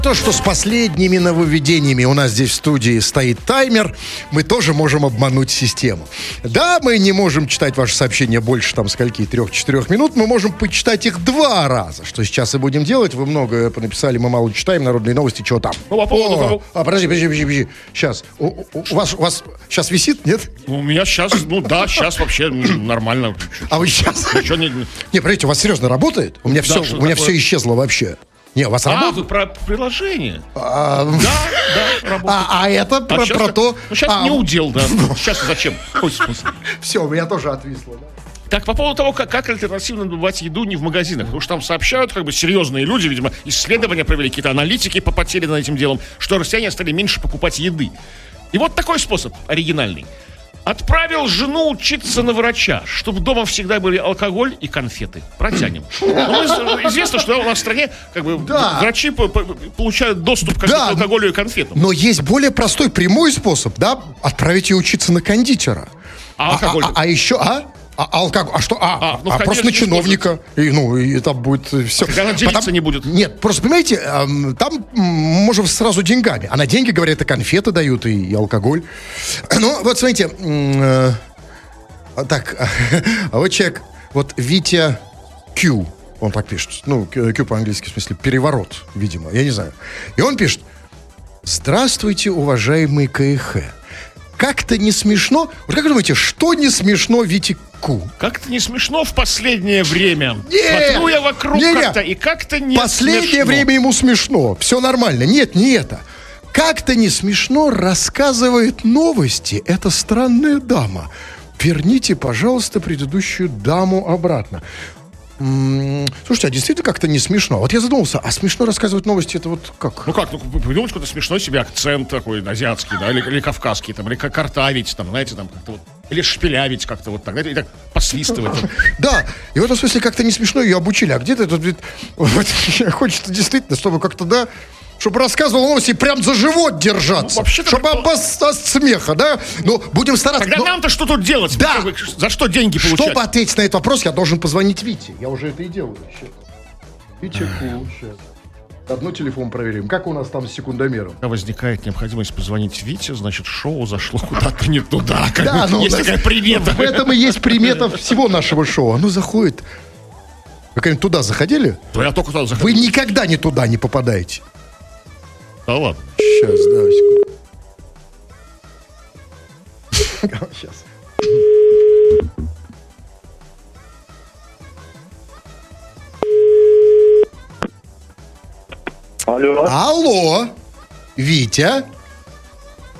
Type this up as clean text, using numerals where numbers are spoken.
То, что с последними нововведениями у нас здесь в студии стоит таймер, мы тоже можем обмануть систему. Да, мы не можем читать ваши сообщения больше, там, скольки, 3-4 минут, мы можем почитать их 2 раза, что сейчас и будем делать. Вы много написали, мы мало читаем, народные новости, чего там. Подожди. Сейчас. У вас сейчас висит, нет? У меня сейчас, сейчас вообще нормально. А вы сейчас? Не, подождите, у вас серьезно работает? У меня все исчезло вообще. Не, у вас работает? Вы про приложение? Да, работает. Это про то... сейчас не удел, да. Сейчас зачем? Все, у меня тоже отвисло, да. Так, по поводу того, как альтернативно добывать еду не в магазинах. Потому что там сообщают, серьезные люди, видимо, исследования провели, какие-то аналитики попотели над этим делом, что россияне стали меньше покупать еды. И вот такой способ оригинальный. Отправил жену учиться на врача, чтобы дома всегда были алкоголь и конфеты. Протянем. Известно, что у нас в стране врачи получают доступ к алкоголю и конфетам. Но есть более простой, прямой способ, да? Отправить ее учиться на кондитера. Алкоголь? Алкоголь. А что? Просто на чиновника. И там будет все. Когда делиться не будет. Нет, просто, понимаете, там можем сразу деньгами. А на деньги, говорят, и конфеты дают, и алкоголь. Ну, вот смотрите. Так, а вот человек, вот Витя Q, он так пишет. Q по-английски, в смысле, переворот, видимо, я не знаю. И он пишет: здравствуйте, уважаемый КХ. Как-то не смешно. Вот как вы думаете, что не смешно Вите Ку? Как-то не смешно в последнее время. Смотрю я вокруг как-то, и как-то не последнее смешно. Время ему смешно. Все нормально. Нет, не это. Как-то не смешно рассказывает новости эта странная дама. Верните, пожалуйста, предыдущую даму обратно. Слушайте, а действительно как-то не смешно. Вот я задумался, а смешно рассказывать новости, это вот как? Придумать какой-то смешной себе акцент такой азиатский, да, или кавказский, там, или картавить, там, знаете, там, как-то вот, или шпилявить как-то вот так, и так посвистывать. Да, и в этом смысле как-то не смешно ее обучили, а где-то тут хочется действительно, чтобы как-то, да, чтобы рассказывал новости, прям за живот держаться. Чтобы от смеха, да? Будем стараться. Тогда нам-то что тут делать? Да. За что деньги получать? Чтобы ответить на этот вопрос, я должен позвонить Вите. Я уже это и делаю. Витя Ку, сейчас. Одно телефон проверим. Как у нас там с секундомером? Когда возникает необходимость позвонить Вите, значит, шоу зашло куда-то не туда. Да, есть такая примета. В этом и есть примета всего нашего шоу. Оно заходит. Вы когда-нибудь туда заходили? Да, я только туда заходил. Вы никогда не туда не попадаете. Да ладно. Сейчас, секунду. Сейчас. Алло. Алло, Витя.